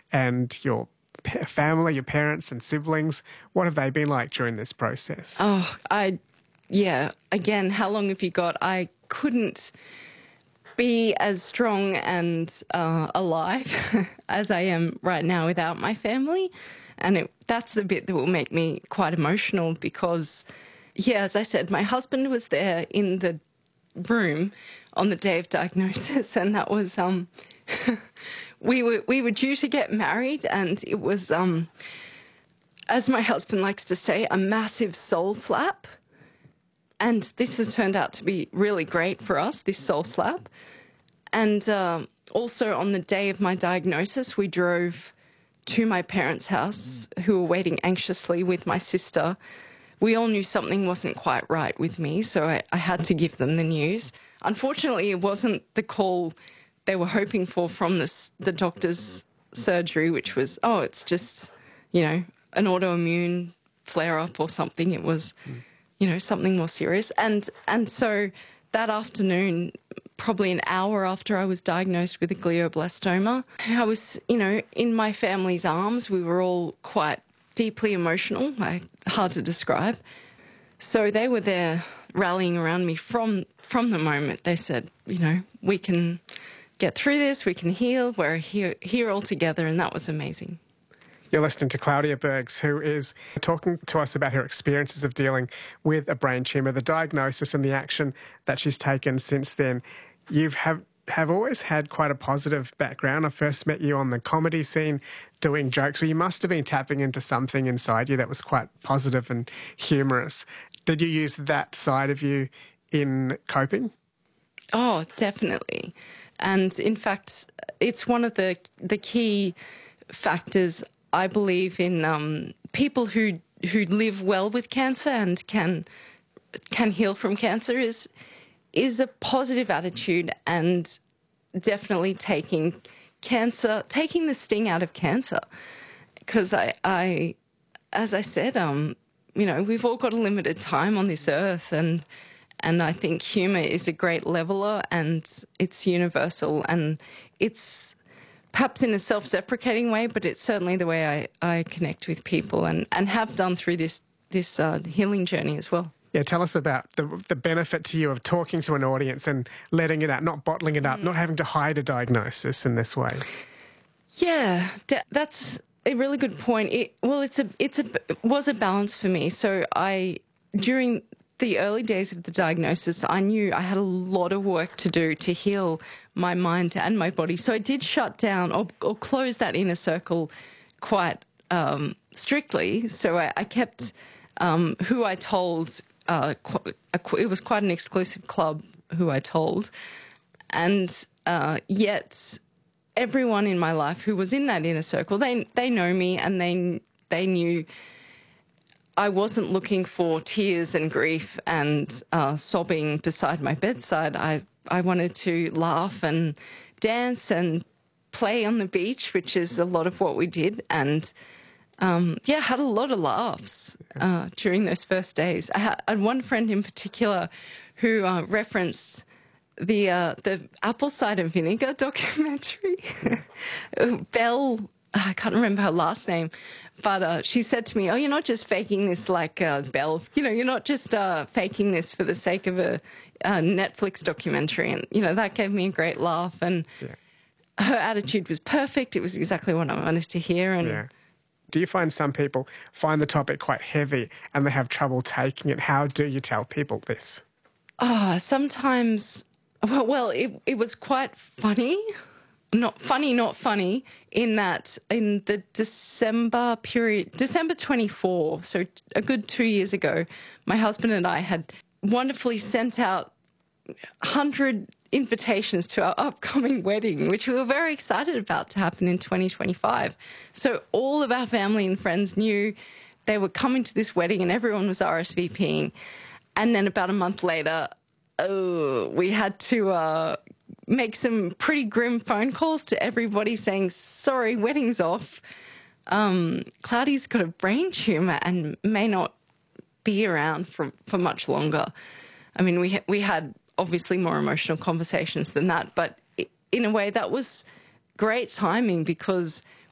and your family, your parents and siblings? What have they been like during this process? Again, how long have you got? I couldn't be as strong and alive as I am right now without my family. And that's the bit that will make me quite emotional because, as I said, my husband was there in the room on the day of diagnosis, and that was we were due to get married, and it was as my husband likes to say, a massive soul slap. And this has turned out to be really great for us, this soul slap. And also on the day of my diagnosis, we drove to my parents' house, who were waiting anxiously with my sister. We all knew something wasn't quite right with me, so I had to give them the news. Unfortunately, it wasn't the call they were hoping for from the doctor's surgery, which was, it's just, an autoimmune flare-up or something. It was, something more serious. And so that afternoon, probably an hour after I was diagnosed with a glioblastoma, I was, in my family's arms. We were all quite deeply emotional, hard to describe. So they were there rallying around me from the moment. They said, we can get through this, we can heal, we're here all together, and that was amazing. You're listening to Claudia Bergs, who is talking to us about her experiences of dealing with a brain tumour, the diagnosis and the action that she's taken since then. You have always had quite a positive background. I first met you on the comedy scene doing jokes. Well, you must have been tapping into something inside you that was quite positive and humorous. Did you use that side of you in coping? Oh, definitely. And in fact, it's one of the key factors, I believe, in people who live well with cancer and can heal from cancer is a positive attitude, and definitely taking the sting out of cancer. Because I as I said, we've all got a limited time on this earth, and I think humour is a great leveller, and it's universal, and it's perhaps in a self-deprecating way, but it's certainly the way I connect with people and have done through this healing journey as well. Yeah, tell us about the benefit to you of talking to an audience and letting it out, not bottling it up, not having to hide a diagnosis in this way. Yeah, that's a really good point. It was a balance for me. So during the early days of the diagnosis, I knew I had a lot of work to do to heal my mind and my body. So I did shut down or close that inner circle quite strictly. So I kept who I told. It was quite an exclusive club who I told. And yet everyone in my life who was in that inner circle, they know me, and they knew I wasn't looking for tears and grief and sobbing beside my bedside. I wanted to laugh and dance and play on the beach, which is a lot of what we did, and had a lot of laughs during those first days. I had one friend in particular who referenced the apple cider vinegar documentary. Belle, I can't remember her last name, but she said to me, "Oh, you're not just faking this like Belle. You're not just faking this for the sake of a Netflix documentary." And that gave me a great laugh. And her attitude was perfect. It was exactly what I wanted to hear. And do you find some people find the topic quite heavy and they have trouble taking it? How do you tell people this? Sometimes, well, it was quite funny. Not funny, in that in the December period, December 24, so a good 2 years ago, my husband and I had wonderfully sent out 100 invitations to our upcoming wedding, which we were very excited about to happen in 2025. So all of our family and friends knew they were coming to this wedding, and everyone was RSVPing. And then about a month later, we had to make some pretty grim phone calls to everybody saying, "Sorry, wedding's off. Cloudy's got a brain tumour and may not be around for much longer." I mean, we had obviously more emotional conversations than that, but in a way that was great timing, because